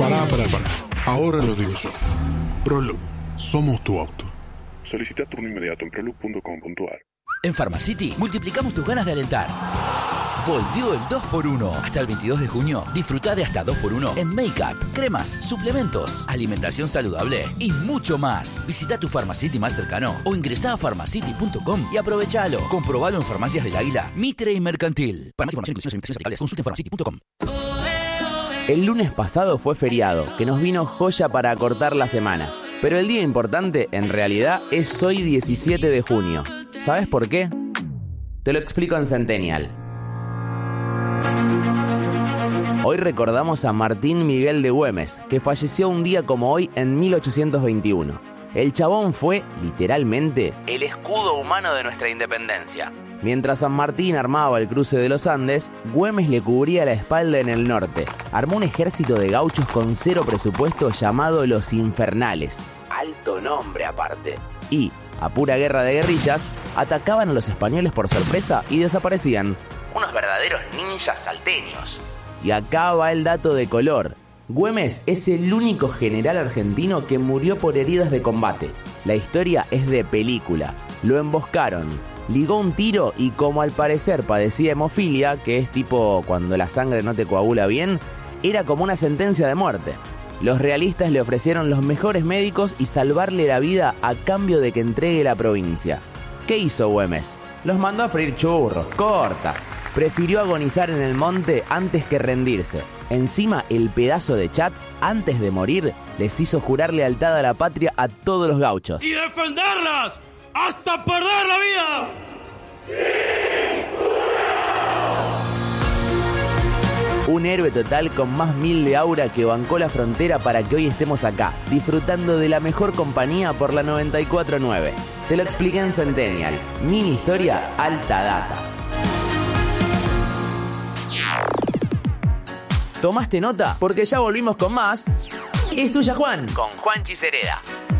Pará. Ahora lo digo yo. Prolog, somos tu auto. Solicita turno inmediato en prolog.com.ar. En Pharmacity multiplicamos tus ganas de alentar. Volvió el 2x1. Hasta el 22 de junio, disfruta de hasta 2x1 en make-up, cremas, suplementos, alimentación saludable y mucho más. Visita tu Pharmacity más cercano o ingresá a pharmacity.com y aprovechalo. Comprobalo en Farmacias del Águila, Mitre y Mercantil. Para más información, inclusiones e invitaciones aplicables, consulta en pharmacity.com. El lunes pasado fue feriado, que nos vino joya para acortar la semana. Pero el día importante, en realidad, es hoy 17 de junio. ¿Sabes por qué? Te lo explico en Centennial. Hoy recordamos a Martín Miguel de Güemes, que falleció un día como hoy en 1821. El chabón fue, literalmente, el escudo humano de nuestra independencia. Mientras San Martín armaba el cruce de los Andes, Güemes le cubría la espalda en el norte. Armó un ejército de gauchos con cero presupuesto llamado Los Infernales. Alto nombre aparte. Y, a pura guerra de guerrillas, atacaban a los españoles por sorpresa y desaparecían. Unos verdaderos ninjas salteños. Y acá va el dato de color. Güemes es el único general argentino que murió por heridas de combate. La historia es de película. Lo emboscaron, ligó un tiro y como al parecer padecía hemofilia, que es tipo cuando la sangre no te coagula bien, era como una sentencia de muerte. Los realistas le ofrecieron los mejores médicos y salvarle la vida a cambio de que entregue la provincia. ¿Qué hizo Güemes? Los mandó a freír churros, corta. Prefirió agonizar en el monte antes que rendirse. Encima, el pedazo de Chat, antes de morir, les hizo jurar lealtad a la patria a todos los gauchos. ¡Y defenderlas hasta perder la vida! Un héroe total con más 1000 de aura que bancó la frontera para que hoy estemos acá, disfrutando de la mejor compañía por la 94.9. Te lo expliqué en Centennial. Mini historia, alta data. ¿Tomaste nota? Porque ya volvimos con más. Es tuya, Juan. Con Juan Chisereda.